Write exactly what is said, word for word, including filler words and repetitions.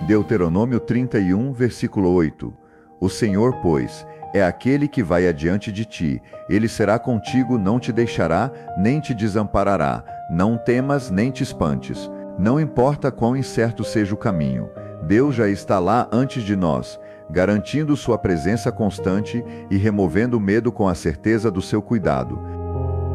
Deuteronômio trinta e um, versículo oito. O Senhor, pois, é aquele que vai adiante de ti. Ele será contigo, não te deixará, nem te desamparará. Não temas, nem te espantes. Não importa quão incerto seja o caminho. Deus já está lá antes de nós, garantindo sua presença constante e removendo o medo com a certeza do seu cuidado.